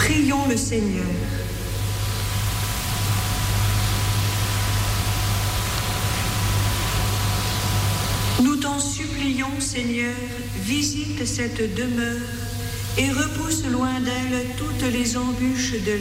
Prions le Seigneur. Nous t'en supplions, Seigneur, visite cette demeure et repousse loin d'elle toutes les embûches de